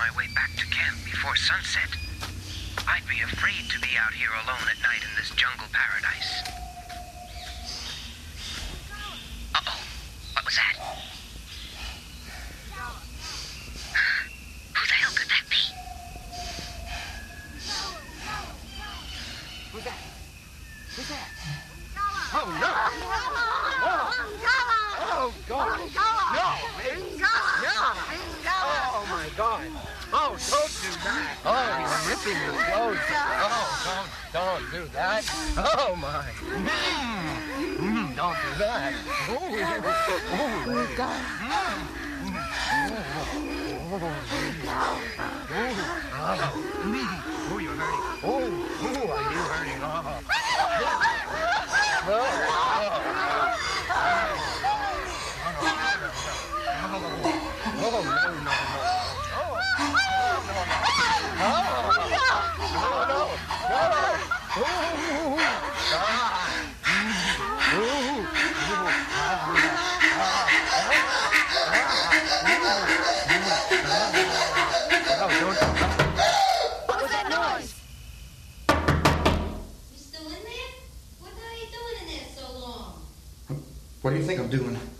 my way back to camp before sunset. I'd be afraid to be out here alone at night in this jungle paradise. Uh-oh. What was that? Who the hell could that be? Who's that? Who's that? Oh, no! Oh, God! No, baby! No! Oh, my God! Oh, don't do that! Oh, he's ripping the clothes! Oh, don't do that! Oh, my! Don't do that! Oh, God! Oh, you're hurting! Oh, are you hurting? What was that noise? You still in there? What the hell are you doing in there so long? What do you think I'm doing?